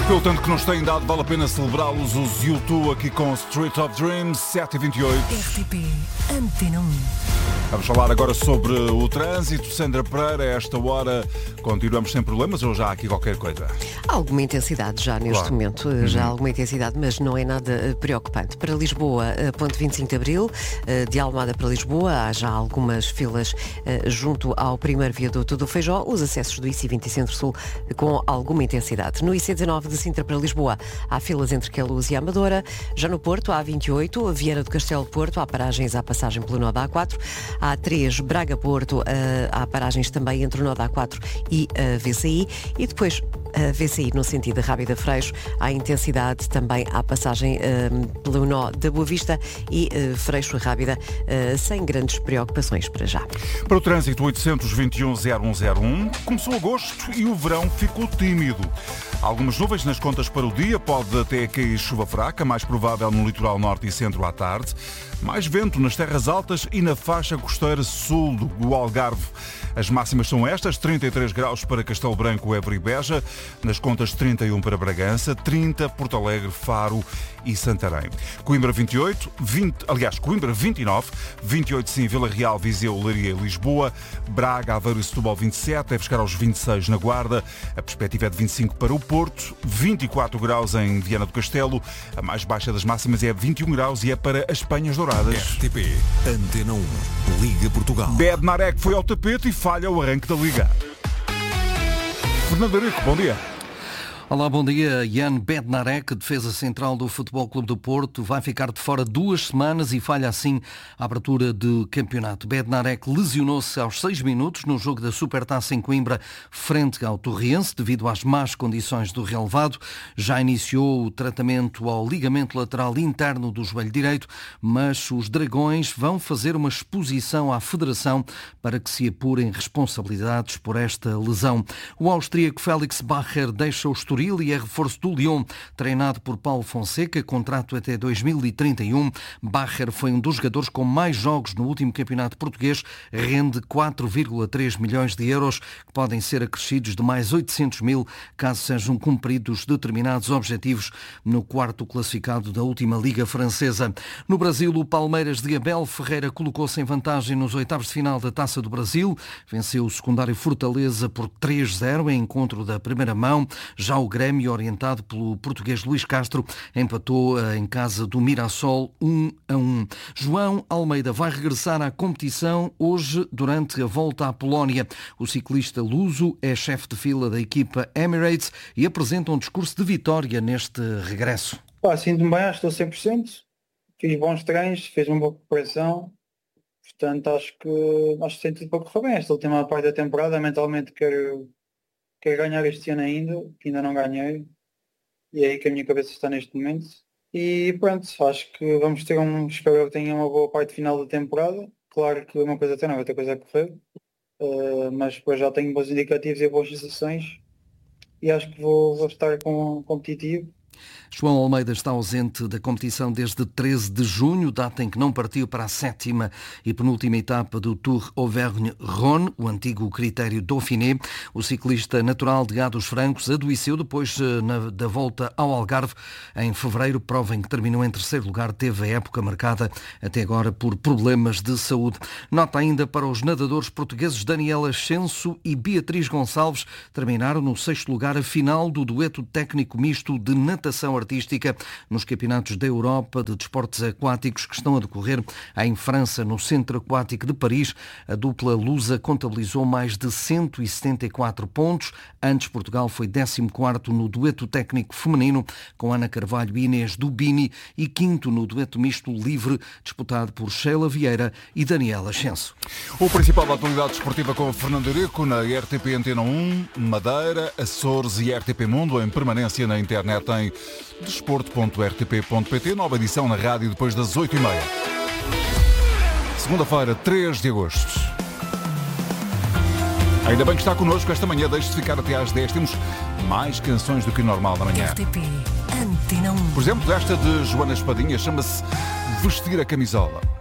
Pelo tanto que nos têm dado, vale a pena celebrá-los. Os U2 aqui com Street of Dreams, 7h28. RTP Antena 1. Vamos falar agora sobre o trânsito. Sandra Pereira, a esta hora continuamos sem problemas ou já há aqui qualquer coisa? Há alguma intensidade já neste momento, já há alguma intensidade, mas não é nada preocupante. Para Lisboa, ponto 25 de Abril, de Almada para Lisboa, há já algumas filas junto ao primeiro viaduto do Feijó, os acessos do IC20 e Centro-Sul com alguma intensidade. No IC19 de Sintra para Lisboa, há filas entre Queluz e Amadora. Já no Porto, há 28, Vieira do Castelo Porto, há paragens à passagem pelo nó da A4. Há 3, Braga-Porto, há paragens também entre o nó da A4 e a VCI. E depois, a VCI no sentido de Rábida-Freixo, há intensidade também à passagem pelo nó da Boa Vista e Freixo-Rábida, sem grandes preocupações para já. Para o trânsito, 821-0101. Começou agosto e o verão ficou tímido. Algumas nuvens nas contas para o dia, pode até cair chuva fraca, mais provável no litoral norte e centro à tarde. Mais vento nas terras altas e na faixa costeira sul do Algarve. As máximas são estas: 33 graus para Castelo Branco, Évora e Beja, nas contas 31 para Bragança, 30 Porto Alegre, Faro e Santarém. Coimbra 28, Coimbra 29, 28 sim, Vila Real, Viseu, Leiria e Lisboa, Braga, Aveiro e Setúbal 27, deve chegar aos 26 na Guarda, a perspectiva é de 25 para o Porto, 24 graus em Viana do Castelo, a mais baixa das máximas é 21 graus e é para as Penhas Douradas. RTP Antena 1, Liga Portugal. Bednarek foi ao tapete e falha o arranque da Liga. Fernando Henrique, bom dia. Olá, bom dia. Jan Bednarek, defesa central do Futebol Clube do Porto, vai ficar de fora 2 semanas e falha assim a abertura do campeonato. Bednarek lesionou-se aos 6 minutos no jogo da Supertaça em Coimbra frente ao Torriense devido às más condições do relevado. Já iniciou o tratamento ao ligamento lateral interno do joelho direito, mas os Dragões vão fazer uma exposição à Federação para que se apurem responsabilidades por esta lesão. O austríaco Felix Bacher deixa o Estoril e é reforço do Lyon, treinado por Paulo Fonseca, contrato até 2031. Bacher foi um dos jogadores com mais jogos no último campeonato português, rende 4,3 milhões de euros, que podem ser acrescidos de mais 800 mil caso sejam cumpridos determinados objetivos no quarto classificado da última Liga Francesa. No Brasil, o Palmeiras de Abel Ferreira colocou-se em vantagem nos oitavos de final da Taça do Brasil, venceu o secundário Fortaleza por 3-0 em encontro da primeira mão. Já o Grêmio, orientado pelo português Luís Castro, empatou em casa do Mirassol 1-1. João Almeida vai regressar à competição hoje durante a volta à Polónia. O ciclista luso é chefe de fila da equipa Emirates e apresenta um discurso de vitória neste regresso. Sinto-me bem, acho que estou 100%. Fiz bons treinos, fiz uma boa preparação. Portanto, acho que tem tudo para correr bem. Esta última parte da temporada, mentalmente quero ganhar este ano ainda, que ainda não ganhei, e é aí que a minha cabeça está neste momento. E pronto, acho que vamos ter espero que tenha uma boa parte final da temporada. Claro que uma coisa tem, não, outra coisa é correr, mas depois já tenho bons indicativos e boas sensações, e acho que vou estar competitivo. João Almeida está ausente da competição desde 13 de junho, data em que não partiu para a 7ª e penúltima etapa do Tour Auvergne-Rhône, o antigo critério Dauphiné. O ciclista natural de Gá dos Francos adoeceu depois da volta ao Algarve em fevereiro, prova em que terminou em terceiro lugar, teve a época marcada até agora por problemas de saúde. Nota ainda para os nadadores portugueses Daniela Ascenso e Beatriz Gonçalves, terminaram no 6º lugar a final do dueto técnico misto de natação artística nos campeonatos da Europa de desportos aquáticos que estão a decorrer em França, no Centro Aquático de Paris. A dupla lusa contabilizou mais de 174 pontos. Antes, Portugal foi 14º no dueto técnico feminino com Ana Carvalho e Inês Dubini e 5º no dueto misto livre disputado por Sheila Vieira e Daniela Ascenso. O principal da atualidade esportiva com Fernando Henrique na RTP Antena 1, Madeira, Açores e RTP Mundo em permanência na internet em desporto.rtp.pt, nova edição na rádio depois das 8h30. Segunda-feira, 3 de agosto. Ainda bem que está connosco esta manhã, deixe-se ficar até às 10. Temos mais canções do que normal na manhã. RTP Antena 1. Por exemplo, esta de Joana Espadinha chama-se Vestir a Camisola.